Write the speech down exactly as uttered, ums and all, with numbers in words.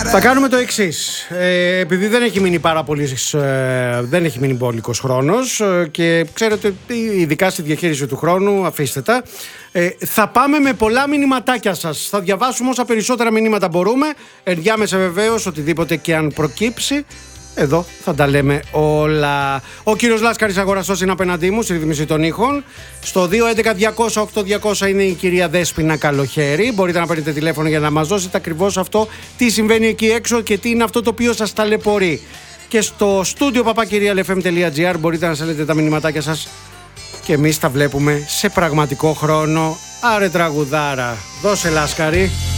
Θα κάνουμε το εξής. Ε, επειδή δεν έχει μείνει πάρα πολύ, ε, δεν έχει μείνει μπόλικος χρόνος ε, και ξέρετε, ειδικά στη διαχείριση του χρόνου, αφήστε τα. Ε, θα πάμε με πολλά μηνυματάκια σας. Θα διαβάσουμε όσα περισσότερα μηνύματα μπορούμε. Ενδιάμεσα βεβαίως, οτιδήποτε και αν προκύψει. Εδώ θα τα λέμε όλα. Ο κύριος Λάσκαρης Αγοραστός είναι απέναντί μου στη ρύθμιση των ήχων. Στο δύο έντεκα διακόσια οκτώ διακόσια είναι η κυρία Δέσποινα Καλοχέρη. Μπορείτε να παίρνετε τηλέφωνο για να μας δώσετε ακριβώς αυτό, τι συμβαίνει εκεί έξω και τι είναι αυτό το οποίο σας ταλαιπωρεί. Και στο στούντιο παπάκυριαλεφm τελεία εφ εμ τελεία τζι άρ μπορείτε να στέλνετε τα μηνυματάκια σας και εμείς τα βλέπουμε σε πραγματικό χρόνο. Άρε τραγουδάρα, δώσε Λάσκαρη.